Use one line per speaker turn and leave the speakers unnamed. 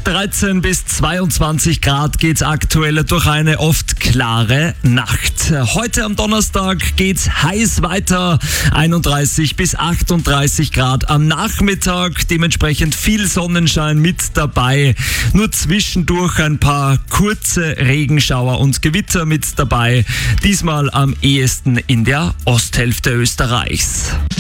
13 bis 22 Grad geht's aktuell durch eine oft klare Nacht. Heute am Donnerstag geht's heiß weiter, 31 bis 38 Grad am Nachmittag, dementsprechend viel Sonnenschein mit dabei. Nur zwischendurch ein paar kurze Regenschauer und Gewitter mit dabei, diesmal am ehesten in der Osthälfte Österreichs.